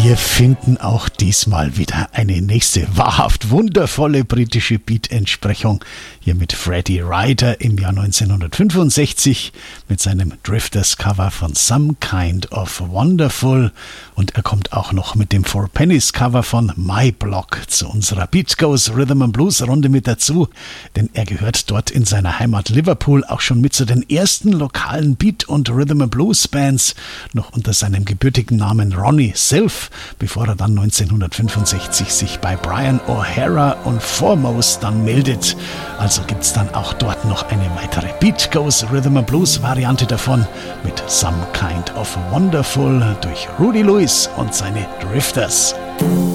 Wir finden auch diesmal wieder eine nächste wahrhaft wundervolle britische Beat-Entsprechung. Hier mit Freddie Ryder im Jahr 1965 mit seinem Drifters-Cover von Some Kind of Wonderful. Und er kommt auch noch mit dem Four Pennies Cover von My Block zu unserer Beat Goes Rhythm and Blues Runde mit dazu. Denn er gehört dort in seiner Heimat Liverpool auch schon mit zu den ersten lokalen Beat- und Rhythm and Blues Bands, noch unter seinem gebürtigen Namen Ronnie Self, bevor er dann 1965 sich bei Brian O'Hara und Foremost dann meldet. Also gibt's dann auch dort noch eine weitere Beat Goes Rhythm and Blues Variante davon mit Some Kind of Wonderful durch Rudy Lewis und seine Drifters.